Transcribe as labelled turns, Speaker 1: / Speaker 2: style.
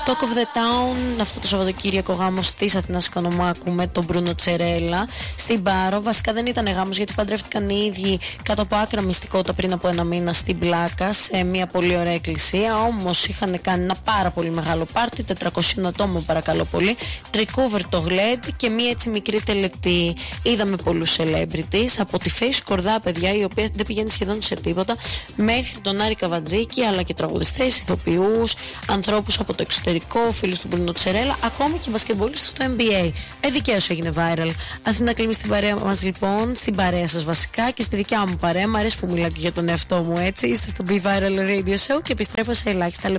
Speaker 1: Talk of the Town, αυτό το Σαββατοκύριακο γάμος της Αθηνάς Οικονομάκου με τον Μπρούνο Τσερέλα στην Πάρο. Βασικά δεν ήταν γάμος γιατί παντρεύτηκαν οι ίδιοι κάτω από άκρα μυστικότητα πριν από ένα μήνα στην Πλάκα σε μια πολύ ωραία εκκλησία. Όμως είχαν κάνει ένα πάρα πολύ μεγάλο πάρτι, 400 ατόμων παρακαλώ πολύ, τρικόβερ το γλέντ και μια έτσι μικρή τελετή. Είδαμε πολλούς celebrities, από τη Face Κορδά, παιδιά, η οποία δεν πηγαίνει σχεδόν σε τίποτα, μέχρι τον Άρη Καβατζίκη, αλλά και τραγουδιστές, ηθοποιούς, ανθρώπους από το εξωτερικό, φίλους του Μπρούνο Τσερέλα, ακόμη και μπασκετμπολίστες στο NBA. Δικαίως έγινε viral. Αθήνα Κλίμη στην παρέα μας λοιπόν, στην παρέα σας βασικά και στη δικιά μου παρέα. Μ' αρέσει που μιλάω και για τον εαυτό μου έτσι. Είστε στο Be Viral Radio Show και επιστρέφω σε ελάχιστα λεπτά.